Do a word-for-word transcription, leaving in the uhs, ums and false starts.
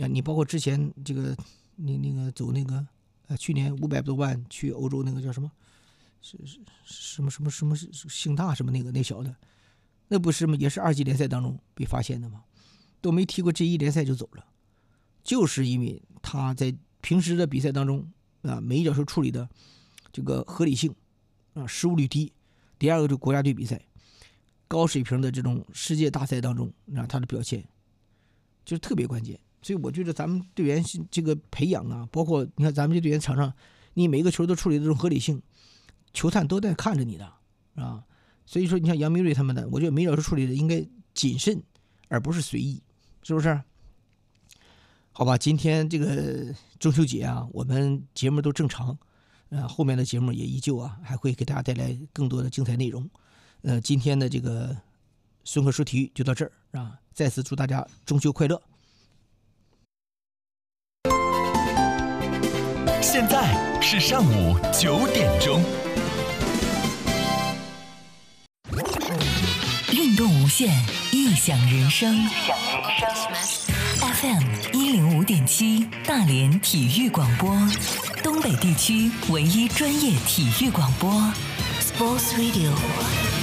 啊，你包括之前这个你那个走那个呃去年五百多万去欧洲那个叫什么是是什么什么什么兴大什么那个那小的，那不是也是二级联赛当中被发现的吗？都没踢过 G 一 联赛就走了，就是因为他在平时的比赛当中啊，每一脚球处理的这个合理性啊，失误率低。第二个就是国家队比赛，高水平的这种世界大赛当中，啊，他的表现就是特别关键。所以我觉得咱们队员这个培养啊，包括你看咱们这队员场上，你每个球都处理的这种合理性，球探都在看着你的啊。所以说，你像杨明瑞他们的，我觉得每脚球处理的应该谨慎，而不是随意，是不是？好吧，今天这个中秋节啊，我们节目都正常，呃，后面的节目也依旧啊，还会给大家带来更多的精彩内容。呃，今天的这个孙和说体育就到这儿啊，再次祝大家中秋快乐。 现在是上午九点钟， 运动无限，异想人生。F M 一零五点七，大连体育广播，东北地区唯一专业体育广播 ，Sports Radio。